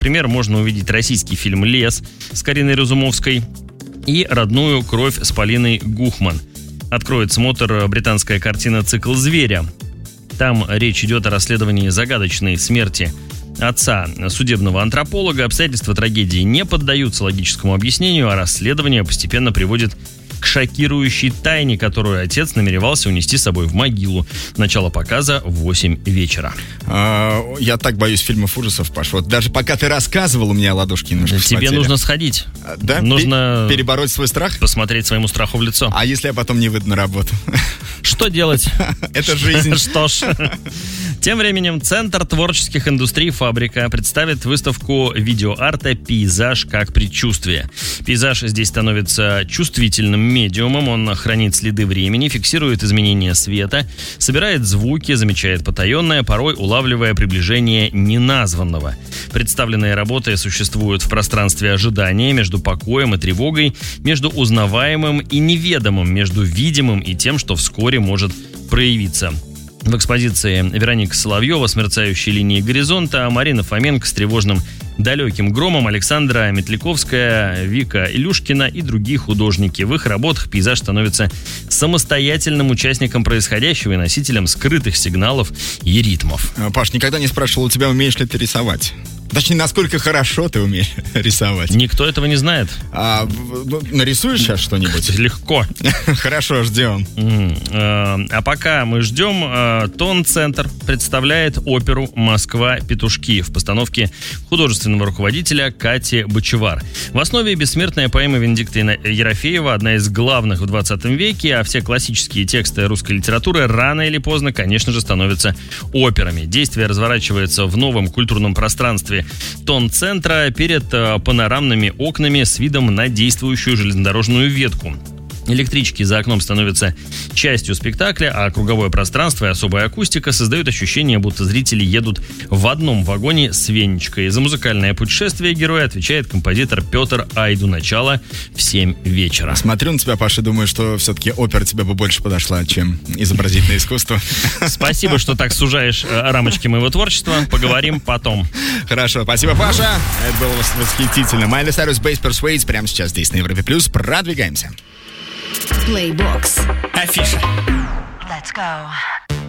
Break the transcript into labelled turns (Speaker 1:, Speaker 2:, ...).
Speaker 1: Например, можно увидеть российский фильм «Лес» с Кариной Разумовской и «Родную кровь» с Полиной Гухман. Откроет смотр британская картина «Цикл зверя». Там речь идет о расследовании загадочной смерти отца судебного антрополога. Обстоятельства трагедии не поддаются логическому объяснению, а расследование постепенно приводит к шокирующей тайне, которую отец намеревался унести с собой в могилу. Начало показа в 8 вечера.
Speaker 2: Я так боюсь фильмов ужасов, Паш. Вот даже пока ты рассказывал, у меня ладошки немножко
Speaker 1: Тебе
Speaker 2: вспотели.
Speaker 1: нужно сходить.
Speaker 2: Да?
Speaker 1: Нужно
Speaker 2: перебороть свой страх?
Speaker 1: Посмотреть своему страху в лицо.
Speaker 2: А если я потом не выйду на работу?
Speaker 1: Что делать?
Speaker 2: Это жизнь.
Speaker 1: Что ж. Тем временем Центр творческих индустрий «Фабрика» представит выставку видеоарта «Пейзаж как предчувствие». Пейзаж здесь становится чувствительным медиумом, он хранит следы времени, фиксирует изменения света, собирает звуки, замечает потаенное, порой улавливая приближение неназванного. Представленные работы существуют в пространстве ожидания, между покоем и тревогой, между узнаваемым и неведомым, между видимым и тем, что вскоре может проявиться. В экспозиции Вероника Соловьева с мерцающей линией горизонта, Марина Фоменко с тревожным далеким громом, Александра Метляковская, Вика Илюшкина и другие художники. В их работах пейзаж становится самостоятельным участником происходящего и носителем скрытых сигналов и ритмов.
Speaker 2: Паш, никогда не спрашивал у тебя, умеешь ли ты рисовать? Точнее, насколько хорошо ты умеешь рисовать.
Speaker 1: Никто этого не знает.
Speaker 2: Нарисуешь сейчас что-нибудь?
Speaker 1: Легко.
Speaker 2: Хорошо, ждем.
Speaker 1: А пока мы ждем, Тон-центр представляет оперу «Москва-петушки» в постановке художественного руководителя Кати Бочевар. В основе бессмертная поэма Венедикта Ерофеева, одна из главных в 20 веке, а все классические тексты русской литературы рано или поздно, конечно же, становятся операми. Действие разворачивается в новом культурном пространстве Тон-центра перед панорамными окнами с видом на действующую железнодорожную ветку. Электрички за окном становятся частью спектакля, а круговое пространство и особая акустика создают ощущение, будто зрители едут в одном вагоне с Венечкой. За музыкальное путешествие героя отвечает композитор Петр Айду. Начало в 7 вечера.
Speaker 2: Смотрю на тебя, Паша, думаю, что все-таки опера тебе бы больше подошла, чем изобразительное искусство.
Speaker 1: Спасибо, что так сужаешь рамочки моего творчества. Поговорим потом.
Speaker 2: Хорошо, спасибо, Паша. Это было восхитительно. Майли Сайрус, Bass Persuades. Прямо сейчас здесь на Европе+. Продвигаемся.
Speaker 3: Playbox.
Speaker 1: Афиша.
Speaker 3: Let's go.